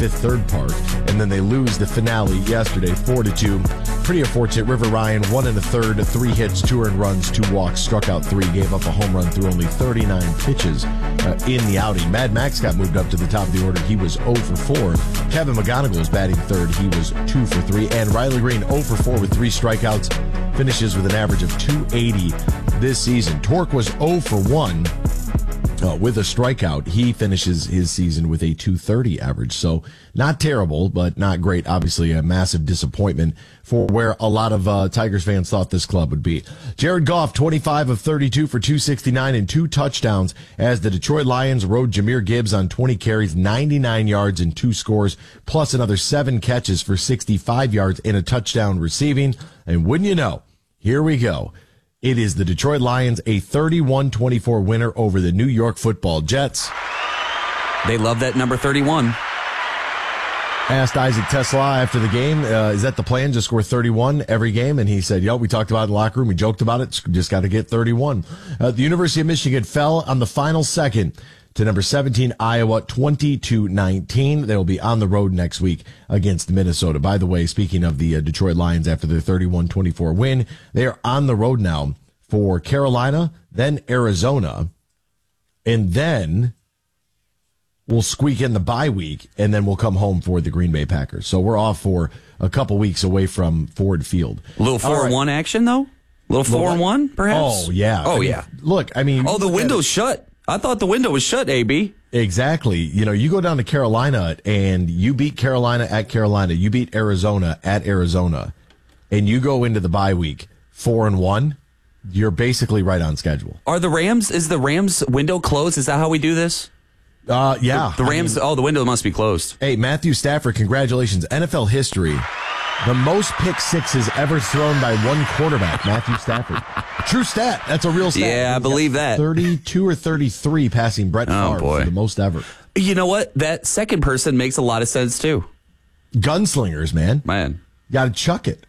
Fifth Third Park, and then they lose the finale yesterday, 4-2. Pretty unfortunate. River Ryan, 1 1/3, 3 hits, 2 earned runs, 2 walks, struck out 3, gave up a home run through only 39 pitches in the outing. Mad Max got moved up to the top of the order. He was 0 for 4. Kevin McGonigal was batting third. He was 2 for 3. And Riley Green, 0 for 4 with 3 strikeouts, finishes with an average of 280 this season. Torque was 0 for 1. With a strikeout. He finishes his season with a 230 average. So not terrible, but not great. Obviously a massive disappointment for where a lot of Tigers fans thought this club would be. Jared Goff, 25 of 32 for 269 and 2 touchdowns as the Detroit Lions rode Jahmyr Gibbs on 20 carries, 99 yards and 2 scores, plus another 7 catches for 65 yards and a touchdown receiving. And wouldn't you know, here we go. It is the Detroit Lions, a 31-24 winner over the New York Football Jets. They love that number 31. Asked Isaac Tesla after the game, is that the plan, just score 31 every game? And he said, we talked about it in the locker room. We joked about it. Just got to get 31. The University of Michigan fell on the final second to number 17, Iowa, 20-19. They will be on the road next week against Minnesota. By the way, speaking of the Detroit Lions after their 31-24 win, they are on the road now for Carolina, then Arizona, and then we'll squeak in the bye week, and then we'll come home for the Green Bay Packers. So we're off for a couple weeks away from Ford Field. A little 4-1 action, though? A little 4-1, perhaps? Oh, yeah. Look, the window's shut. I thought the window was shut, AB. Exactly. You go down to Carolina and you beat Carolina at Carolina. You beat Arizona at Arizona. And you go into the bye week 4-1. You're basically right on schedule. Is the Rams window closed? Is that how we do this? Yeah. The Rams, the window must be closed. Hey, Matthew Stafford, congratulations. NFL history. The most pick sixes ever thrown by one quarterback, Matthew Stafford. True stat. That's a real stat. Yeah, I believe that. 32 or 33 passing Brett Favre for the most ever. You know what? That second person makes a lot of sense, too. Gunslingers, man. Got to chuck it.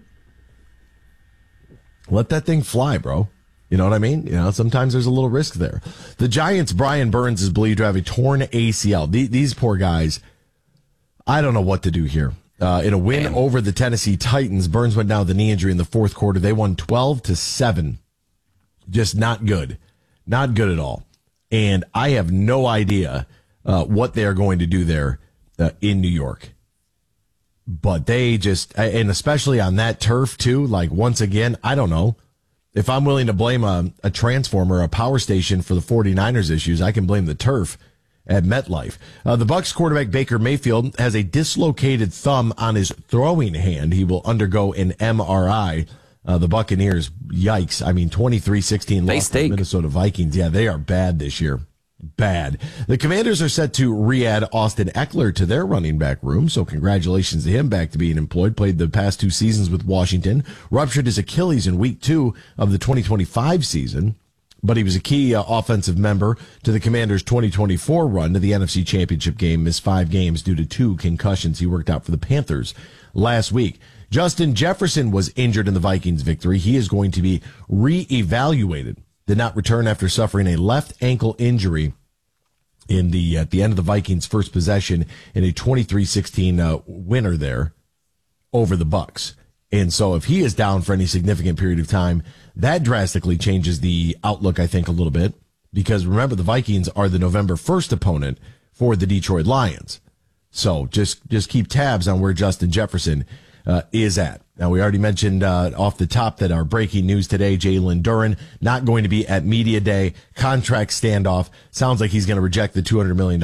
Let that thing fly, bro. You know what I mean? Sometimes there's a little risk there. The Giants' Brian Burns is believed to have a torn ACL. These poor guys, I don't know what to do here. In a win over the Tennessee Titans, Burns went down with a knee injury in the fourth quarter. They won 12-7. Just not good. Not good at all. And I have no idea what they are going to do there in New York. But they just, and especially on that turf too, once again, I don't know. If I'm willing to blame a transformer, a power station for the 49ers issues, I can blame the turf at MetLife. The Bucs quarterback Baker Mayfield has a dislocated thumb on his throwing hand. He will undergo an MRI. The Buccaneers, yikes. 23-16 loss to the Minnesota Vikings. Yeah, they are bad this year. Bad. The Commanders are set to re-add Austin Eckler to their running back room, so congratulations to him back to being employed. Played the past 2 seasons with Washington. Ruptured his Achilles in week 2 of the 2025 season. But he was a key offensive member to the Commanders' 2024 run to the NFC Championship game. Missed 5 games due to 2 concussions. He worked out for the Panthers last week. Justin Jefferson was injured in the Vikings' victory. He is going to be re-evaluated. Did not return after suffering a left ankle injury at the end of the Vikings' first possession in a 23-16 winner there over the Bucs. And so if he is down for any significant period of time, that drastically changes the outlook, I think, a little bit. Because remember, the Vikings are the November 1st opponent for the Detroit Lions. So just keep tabs on where Justin Jefferson is at. Now, we already mentioned off the top that our breaking news today, Jalen Duren, not going to be at Media Day. Contract standoff. Sounds like he's going to reject the $200 million